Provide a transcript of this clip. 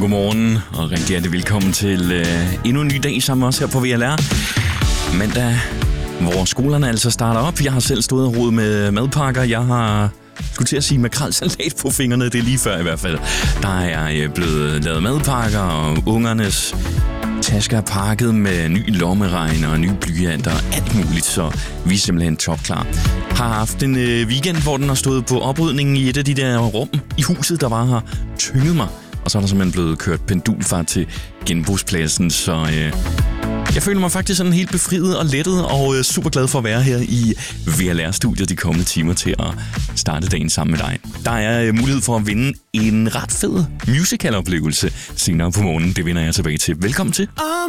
Godmorgen, og rigtig hjertelig velkommen til endnu en ny dag sammen med os her på VLR. Mandag, hvor skolerne altså starter op. Jeg har selv stået og rodet med madpakker. Jeg har skulle til at sige makrelsalat på fingrene, det er lige før i hvert fald. Der er blevet lavet madpakker, og ungernes tasker er pakket med ny lommeregner og nye blyanter og alt muligt, så vi er simpelthen topklar. Har haft en weekend, hvor den har stået på oprydningen i et af de der rum i huset, der bare har tynget mig. Og så er der simpelthen blevet kørt pendulfart til genbrugspladsen, så jeg føler mig faktisk sådan helt befriet og lettet og super glad for at være her i VLR-studiet de kommende timer til at starte dagen sammen med dig. Der er mulighed for at vinde en ret fed musical-oplevelse senere på morgenen. Det vender jeg tilbage til. Velkommen til.